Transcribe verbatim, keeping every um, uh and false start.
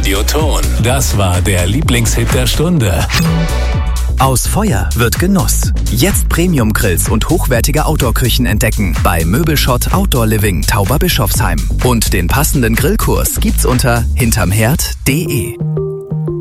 Radioton. Das war der Lieblingshit der Stunde. Aus Feuer wird Genuss. Jetzt Premium-Grills und hochwertige Outdoor-Küchen entdecken bei Möbelschott Outdoor Living Tauberbischofsheim. Und den passenden Grillkurs gibt's unter hintermherd punkt de.